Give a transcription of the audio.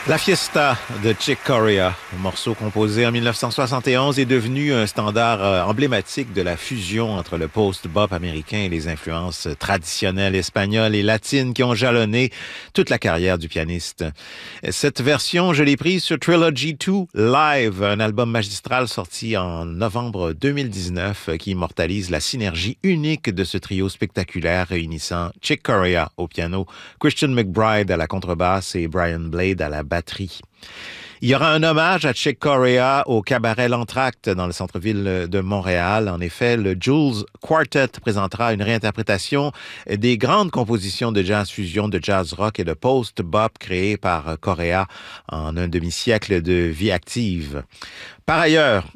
La Fiesta de Chick Corea, un morceau composé en 1971, est devenu un standard emblématique de la fusion entre le post-bop américain et les influences traditionnelles espagnoles et latines qui ont jalonné toute la carrière du pianiste. Cette version, je l'ai prise sur Trilogy 2 Live, un album magistral sorti en novembre 2019 qui immortalise la synergie unique de ce trio spectaculaire réunissant Chick Corea au piano, Christian McBride à la contrebasse et Brian Blade à la batterie. Il y aura un hommage à Chick Corea au cabaret L'Entracte dans le centre-ville de Montréal. En effet, le Jules Quartet présentera une réinterprétation des grandes compositions de jazz fusion, de jazz rock et de post-bop créées par Corea en un demi-siècle de vie active. Par ailleurs,